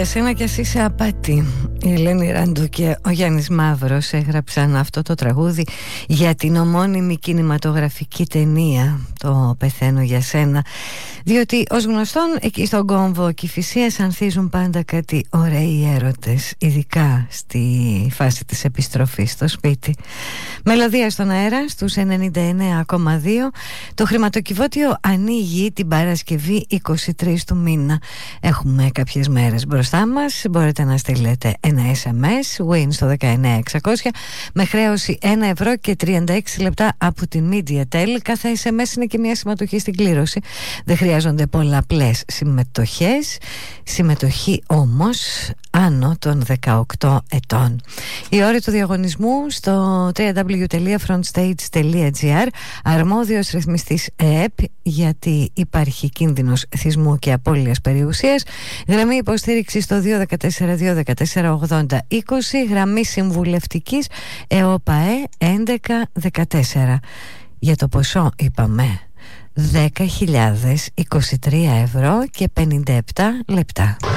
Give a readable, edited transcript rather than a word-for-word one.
Για σένα κι ας είσαι απάτη. Η Ελένη Ραντού και ο Γιάννης Μαύρος έγραψαν αυτό το τραγούδι για την ομώνυμη κινηματογραφική ταινία «Το πεθαίνω για σένα», διότι ως γνωστόν εκεί στον κόμβο Κηφισίας ανθίζουν πάντα κάτι ωραίοι έρωτες, ειδικά στη φάση της επιστροφής στο σπίτι. Μελωδία στον αέρα στους 99,2. Το χρηματοκιβώτιο ανοίγει την Παρασκευή 23 του μήνα. Έχουμε κάποιες μέρες μπροστά μας. Μπορείτε να στείλετε ένα SMS WIN στο 19600 με χρέωση 1 ευρώ και 36 λεπτά από την Mediatel. Κάθε SMS είναι και μια συμμετοχή στην κλήρωση. Δεν χρειάζονται πολλαπλές συμμετοχές. Συμμετοχή όμως άνω των 18 ετών. Η όρη του διαγωνισμού στο www.frontstage.gr. Αρμόδιος ρυθμιστής ΕΕΠ, γιατί υπάρχει κίνδυνος θυσμού και απώλειας περιουσίας. Γραμμή υποστήριξη στο 214-214-80-20. Γραμμή συμβουλευτικής ΕΟΠΑΕ 1114. Για το ποσό είπαμε 10.023 ευρώ και 57 λεπτά.